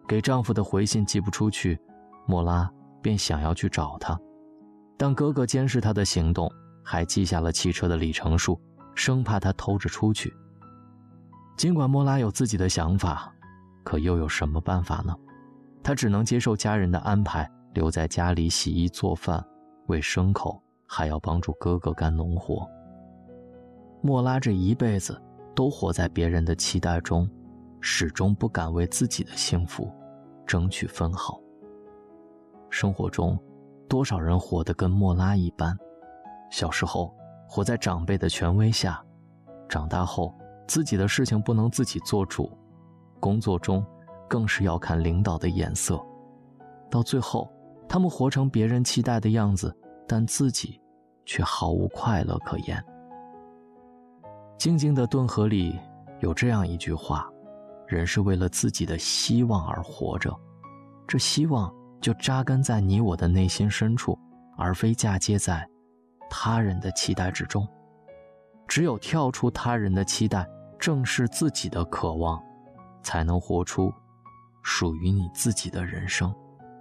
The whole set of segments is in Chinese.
给丈夫的回信寄不出去，莫拉便想要去找他，但哥哥监视他的行动，还记下了汽车的里程数，生怕他偷着出去。尽管莫拉有自己的想法，可又有什么办法呢？他只能接受家人的安排，留在家里洗衣做饭，喂牲口，还要帮助哥哥干农活。莫拉这一辈子都活在别人的期待中，始终不敢为自己的幸福争取分毫。生活中，多少人活得跟莫拉一般，小时候活在长辈的权威下，长大后自己的事情不能自己做主，工作中更是要看领导的眼色，到最后他们活成别人期待的样子，但自己却毫无快乐可言。静静的顿河里有这样一句话，人是为了自己的希望而活着，这希望就扎根在你我的内心深处，而非嫁接在他人的期待之中。只有跳出他人的期待，正视自己的渴望，才能活出属于你自己的人生。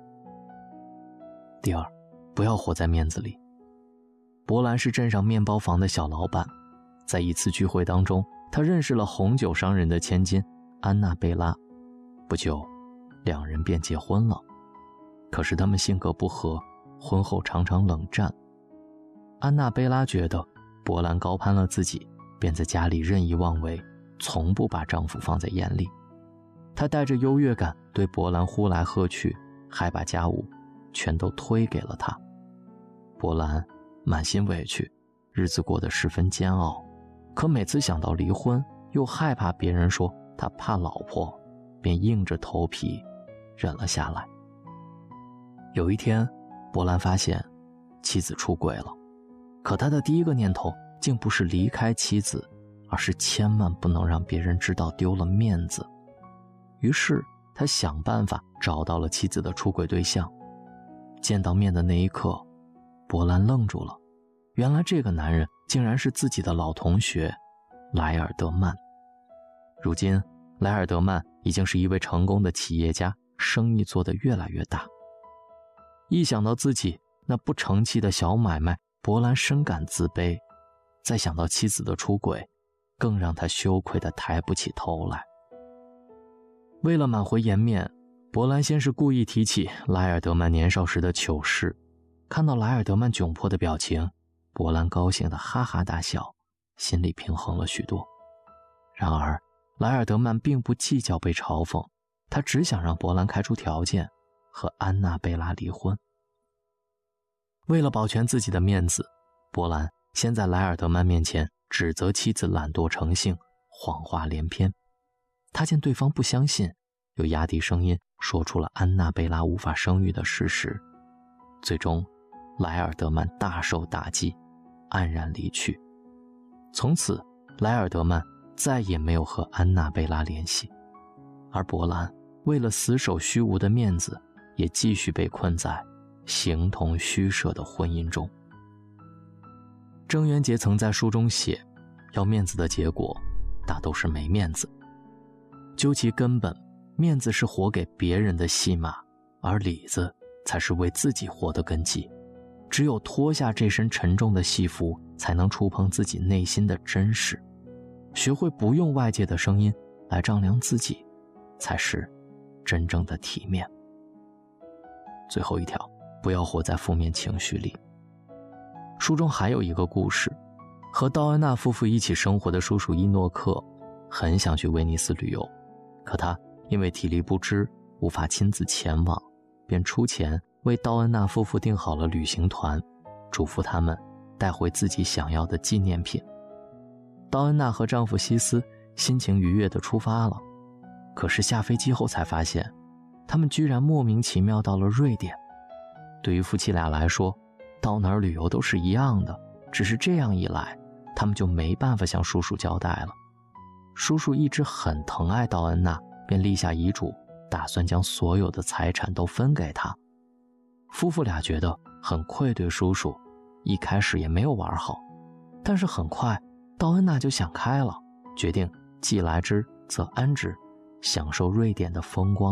第二，不要活在面子里。伯兰是镇上面包房的小老板，在一次聚会当中，他认识了红酒商人的千金安娜贝拉，不久两人便结婚了。可是他们性格不合，婚后常常冷战。安娜贝拉觉得伯兰高攀了自己，便在家里任意妄为，从不把丈夫放在眼里。她带着优越感对伯兰呼来喝去，还把家务全都推给了他。伯兰满心委屈，日子过得十分煎熬，可每次想到离婚，又害怕别人说他怕老婆，便硬着头皮忍了下来。有一天，伯兰发现妻子出轨了，可他的第一个念头竟不是离开妻子，而是千万不能让别人知道丢了面子。于是他想办法找到了妻子的出轨对象。见到面的那一刻，伯兰愣住了，原来这个男人竟然是自己的老同学莱尔德曼。如今莱尔德曼已经是一位成功的企业家，生意做得越来越大。一想到自己那不成器的小买卖，伯兰深感自卑，再想到妻子的出轨，更让他羞愧得抬不起头来。为了挽回颜面，伯兰先是故意提起莱尔德曼年少时的糗事，看到莱尔德曼窘迫的表情，伯兰高兴地哈哈大笑，心里平衡了许多。然而莱尔德曼并不计较被嘲讽，他只想让伯兰开出条件和安娜贝拉离婚。为了保全自己的面子，伯兰先在莱尔德曼面前指责妻子懒惰成性，谎话连篇。他见对方不相信，又压低声音说出了安娜贝拉无法生育的事实。最终莱尔德曼大受打击，黯然离去。从此莱尔德曼再也没有和安娜贝拉联系，而伯兰为了死守虚无的面子，也继续被困在形同虚设的婚姻中。郑渊洁曾在书中写，要面子的结果大都是没面子。究其根本，面子是活给别人的戏码，而里子才是为自己活的根基。只有脱下这身沉重的戏服，才能触碰自己内心的真实。学会不用外界的声音来丈量自己，才是真正的体面。最后一条，不要活在负面情绪里。书中还有一个故事，和道安娜夫妇一起生活的叔叔伊诺克很想去威尼斯旅游，可他因为体力不支，无法亲自前往，便出钱为道安娜夫妇订好了旅行团，嘱咐他们带回自己想要的纪念品。道安娜和丈夫西斯心情愉悦地出发了，可是下飞机后才发现，他们居然莫名其妙到了瑞典。对于夫妻俩来说，到哪儿旅游都是一样的，只是这样一来，他们就没办法向叔叔交代了。叔叔一直很疼爱道安娜，便立下遗嘱，打算将所有的财产都分给她。夫妇俩觉得很愧对叔叔，一开始也没有玩好，但是很快道安娜就想开了，决定既来之则安之，享受瑞典的风光